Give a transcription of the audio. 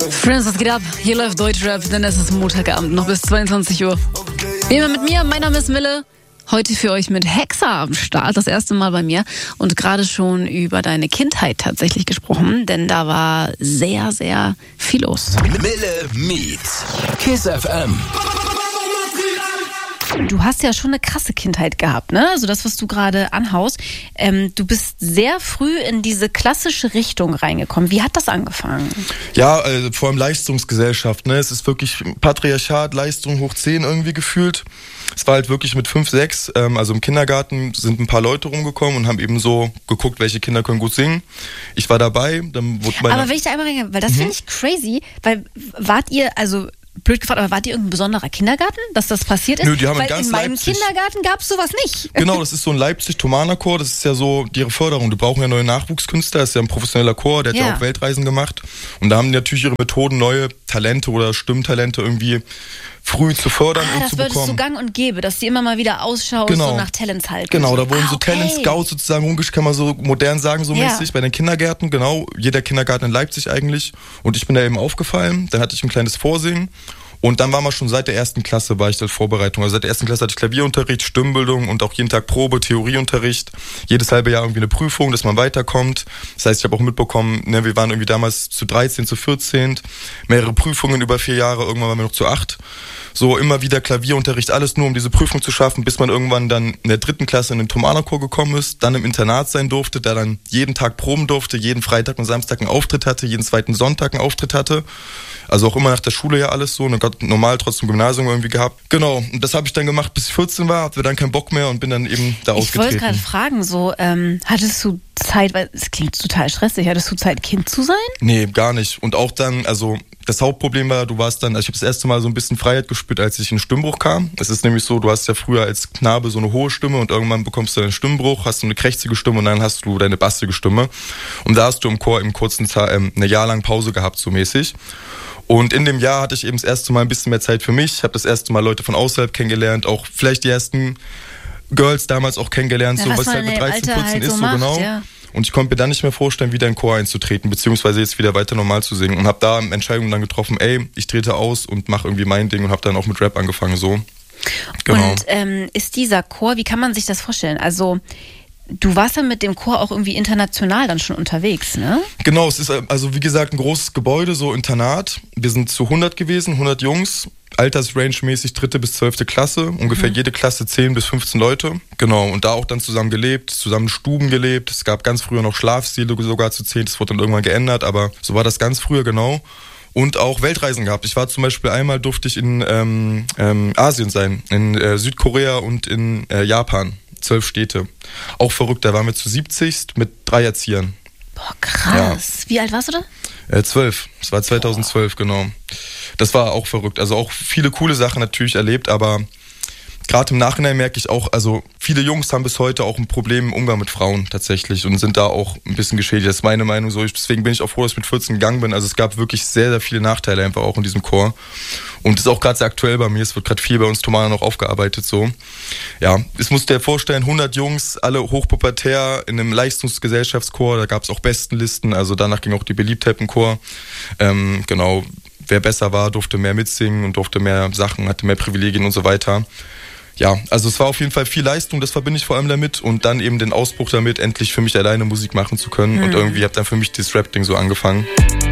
Friends, was geht ab? Hier läuft Deutschrap, denn es ist Montagabend, noch bis 22 Uhr. Wie immer mit mir, mein Name ist Mille. Heute für euch mit Hexa am Start, das erste Mal bei mir. Und gerade schon über deine Kindheit tatsächlich gesprochen, denn da war sehr, sehr viel los. Mille meets Kiss FM. Du hast ja schon eine krasse Kindheit gehabt, ne? Also das, was du gerade anhaust. Du bist sehr früh in diese klassische Richtung reingekommen. Wie hat das angefangen? Ja, vor allem Leistungsgesellschaft, ne? Es ist wirklich Patriarchat, Leistung hoch 10 irgendwie gefühlt. Es war halt wirklich mit 5, 6, also im Kindergarten sind ein paar Leute rumgekommen und haben eben so geguckt, welche Kinder können gut singen. Ich war dabei, dann wurde Aber wenn ich da einmal reingehe, weil das finde ich crazy, weil wart ihr, also blöd gefragt, aber wart ihr irgendein besonderer Kindergarten, dass das passiert ist? Nö, die haben weil ganz in meinem Leipzig. Kindergarten gab es sowas nicht. Genau, das ist so ein Leipzig-Thomaner-Chor, das ist ja so ihre Förderung. Die brauchen ja neue Nachwuchskünstler, das ist ja ein professioneller Chor, der hat ja auch Weltreisen gemacht. Und da haben die natürlich ihre Methoden, neue Talente oder Stimmtalente irgendwie früh zu fördern und zu bekommen. Das wird so gang und gäbe, dass die immer mal wieder Ausschau so nach Talents halten. Genau, da wurden so Talent-Scouts sozusagen rumgeschickt, kann man so modern sagen, so mäßig, bei den Kindergärten, genau. Jeder Kindergarten in Leipzig eigentlich. Und ich bin da eben aufgefallen, dann hatte ich ein kleines Vorsingen. Und dann waren wir schon seit der ersten Klasse, war ich als Vorbereitung. Also seit der ersten Klasse hatte ich Klavierunterricht, Stimmbildung und auch jeden Tag Probe, Theorieunterricht. Jedes halbe Jahr irgendwie eine Prüfung, dass man weiterkommt. Das heißt, ich habe auch mitbekommen, ne, wir waren irgendwie damals zu 13, zu 14, mehrere Prüfungen über 4 Jahre, irgendwann waren wir noch zu 8. So immer wieder Klavierunterricht, alles nur um diese Prüfung zu schaffen, bis man irgendwann dann in der 3. Klasse in den Thomanerchor gekommen ist, dann im Internat sein durfte, der dann jeden Tag proben durfte, jeden Freitag und Samstag einen Auftritt hatte, jeden zweiten Sonntag einen Auftritt hatte. Also auch immer nach der Schule ja alles so, normal trotzdem Gymnasium irgendwie gehabt. Genau, und das habe ich dann gemacht, bis ich 14 war, hatte dann keinen Bock mehr und bin dann eben da ausgetreten. Ich wollte gerade fragen, so hattest du Zeit, weil es klingt total stressig, hattest du Zeit, Kind zu sein? Nee, gar nicht. Und auch dann, also das Hauptproblem war, ich habe das erste Mal so ein bisschen Freiheit gespürt, als ich in den Stimmbruch kam. Es ist nämlich so, du hast ja früher als Knabe so eine hohe Stimme und irgendwann bekommst du einen Stimmbruch, hast du eine krächzige Stimme und dann hast du deine bassige Stimme. Und da hast du im Chor im kurzen eine Jahr lang Pause gehabt, so mäßig. Und in dem Jahr hatte ich eben das erste Mal ein bisschen mehr Zeit für mich. Ich habe das erste Mal Leute von außerhalb kennengelernt, auch vielleicht die ersten Girls damals auch kennengelernt, ja, so was halt mit 13, 14 halt ist, so so macht, genau. Ja. Und ich konnte mir dann nicht mehr vorstellen, wieder in den Chor einzutreten, beziehungsweise jetzt wieder weiter normal zu singen. Und habe da Entscheidungen dann getroffen, ich trete aus und mache irgendwie mein Ding und habe dann auch mit Rap angefangen, so. Genau. Und ist dieser Chor, wie kann man sich das vorstellen? Also du warst ja mit dem Chor auch irgendwie international dann schon unterwegs, ne? Genau, es ist also wie gesagt ein großes Gebäude, so Internat. Wir sind zu 100 gewesen, 100 Jungs. Altersrange-mäßig 3. bis 12. Klasse, ungefähr jede Klasse 10 bis 15 Leute. Genau, und da auch dann zusammen gelebt, zusammen in Stuben gelebt. Es gab ganz früher noch Schlafstile sogar zu 10, das wurde dann irgendwann geändert, aber so war das ganz früher, genau. Und auch Weltreisen gehabt. Ich war zum Beispiel einmal, durfte ich in Asien sein, in Südkorea und in Japan. 12 Städte. Auch verrückt, da waren wir zu 70 mit 3 Erziehern. Boah, krass. Ja. Wie alt warst du da? 12. Das war 2012, genau. Das war auch verrückt. Also auch viele coole Sachen natürlich erlebt, aber gerade im Nachhinein merke ich auch, also viele Jungs haben bis heute auch ein Problem im Umgang mit Frauen tatsächlich und sind da auch ein bisschen geschädigt. Das ist meine Meinung so. Deswegen bin ich auch froh, dass ich mit 14 gegangen bin. Also es gab wirklich sehr, sehr viele Nachteile einfach auch in diesem Chor. Und das ist auch gerade sehr aktuell bei mir. Es wird gerade viel bei uns Thomaner noch aufgearbeitet so. Ja, es musst du dir vorstellen, 100 Jungs, alle hochpubertär in einem Leistungsgesellschaftschor. Da gab es auch Bestenlisten. Also danach ging auch die Beliebtheit im Chor. Genau, wer besser war, durfte mehr mitsingen und durfte mehr Sachen, hatte mehr Privilegien und so weiter. Ja, also es war auf jeden Fall viel Leistung, das verbinde ich vor allem damit und dann eben den Ausbruch damit, endlich für mich alleine Musik machen zu können und irgendwie habe dann für mich das Rap-Ding so angefangen.